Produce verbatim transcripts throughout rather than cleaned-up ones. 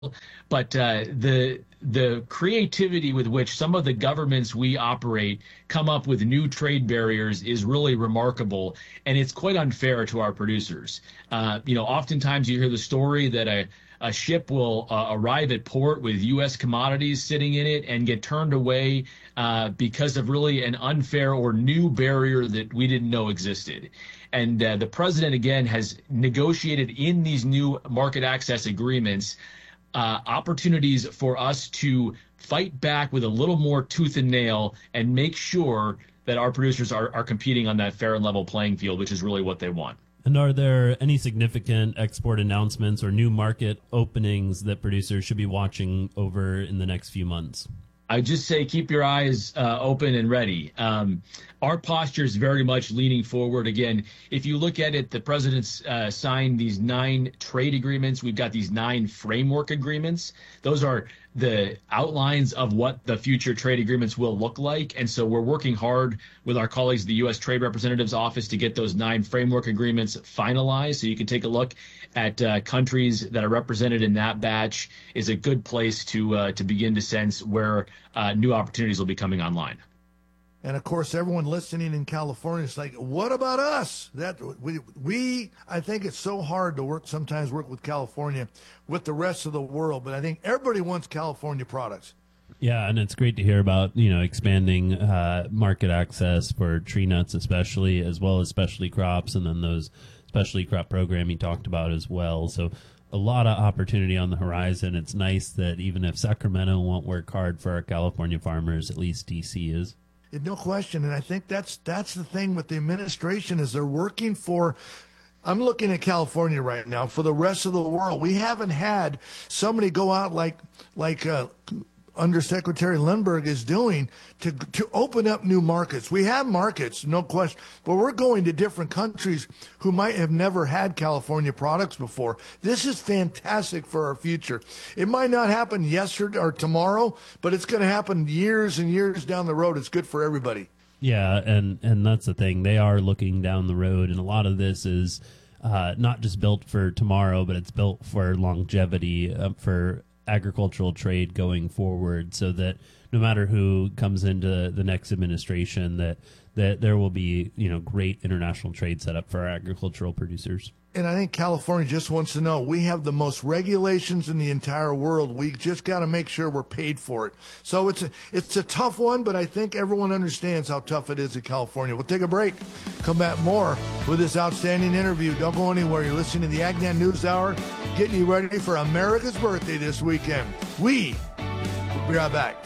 but uh, the the creativity with which some of the governments we operate come up with new trade barriers is really remarkable, and it's quite unfair to our producers. Uh, you know, oftentimes you hear the story that a a ship will uh, arrive at port with U S commodities sitting in it and get turned away uh, because of really an unfair or new barrier that we didn't know existed. And uh, the president, again, has negotiated in these new market access agreements uh, opportunities for us to fight back with a little more tooth and nail and make sure that our producers are, are competing on that fair and level playing field, which is really what they want. And are there any significant export announcements or new market openings that producers should be watching over in the next few months? I just say keep your eyes uh, open and ready. Um, our posture is very much leaning forward. Again, if you look at it, the president's uh, signed these nine trade agreements. We've got these nine framework agreements. Those are the outlines of what the future trade agreements will look like. And so we're working hard with our colleagues at the U S Trade Representative's office to get those nine framework agreements finalized. So you can take a look at uh, countries that are represented in that batch is a good place to uh, to begin to sense where uh, new opportunities will be coming online. And of course, everyone listening in California is like, "What about us?" That we, we, I think it's so hard to work sometimes work with California, with the rest of the world. But I think everybody wants California products. Yeah, and it's great to hear about you know expanding uh, market access for tree nuts, especially as well as specialty crops, and then those specialty crop program you talked about as well. So a lot of opportunity on the horizon. It's nice that even if Sacramento won't work hard for our California farmers, at least D C is. No question, and I think that's that's the thing with the administration is they're working for. I'm looking at California right now. For the rest of the world, we haven't had somebody go out like like uh, Undersecretary Lindbergh is doing to to open up new markets. We have markets, no question, but we're going to different countries who might have never had California products before. This is fantastic for our future. It might not happen yesterday or tomorrow, but it's going to happen years and years down the road. It's good for everybody. Yeah, and, and that's the thing. They are looking down the road, and a lot of this is uh, not just built for tomorrow, but it's built for longevity, uh, for agricultural trade going forward, so that no matter who comes into the next administration, that that there will be you know great international trade set up for our agricultural producers. And I think California just wants to know we have the most regulations in the entire world. We just got to make sure we're paid for it. So it's a, it's a tough one, but I think everyone understands how tough it is in California. We'll take a break. Come back more with this outstanding interview. Don't go anywhere. You're listening to the AgNet News Hour, getting you ready for America's birthday this weekend. We will be right back.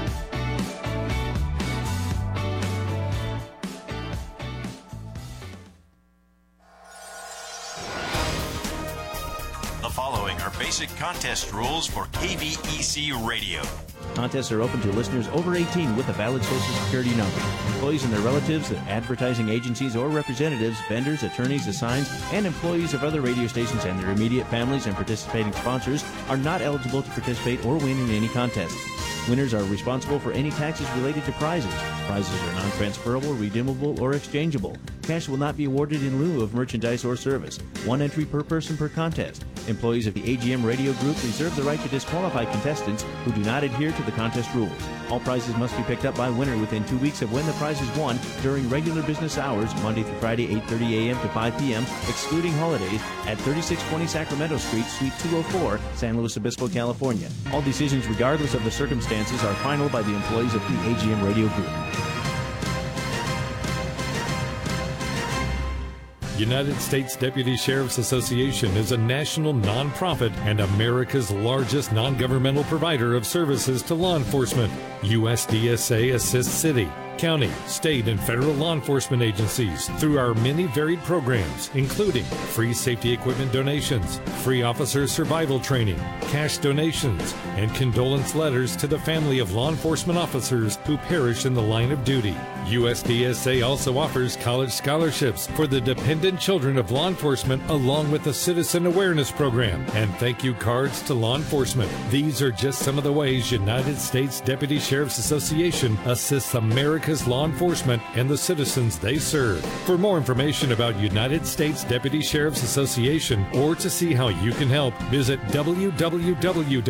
Basic contest rules for K V E C Radio. Contests are open to listeners over eighteen with a valid Social Security number. Employees and their relatives, advertising agencies or representatives, vendors, attorneys, assigns, and employees of other radio stations and their immediate families and participating sponsors are not eligible to participate or win in any contest. Winners are responsible for any taxes related to prizes. Prizes are non-transferable, redeemable, or exchangeable. Cash will not be awarded in lieu of merchandise or service. One entry per person per contest. Employees of the A G M Radio Group reserve the right to disqualify contestants who do not adhere to the contest rules. All prizes must be picked up by winner within two weeks of when the prize is won during regular business hours, Monday through Friday, eight thirty a.m. to five p.m., excluding holidays, at thirty-six twenty Sacramento Street, Suite two oh four, San Luis Obispo, California. All decisions, regardless of the circumstances, are final by the employees of the A G M Radio Group. United States Deputy Sheriff's Association is a national nonprofit and America's largest non-governmental provider of services to law enforcement. U S D S A assists city, county, state, and federal law enforcement agencies through our many varied programs, including free safety equipment donations, free officer survival training, cash donations, and condolence letters to the family of law enforcement officers who perish in the line of duty. U S D S A also offers college scholarships for the dependent children of law enforcement, along with a citizen awareness program and thank you cards to law enforcement. These are just some of the ways United States Deputy Sheriff's Association assists America's America's law enforcement and the citizens they serve. For more information about United States Deputy Sheriff's Association or to see how you can help, visit w w w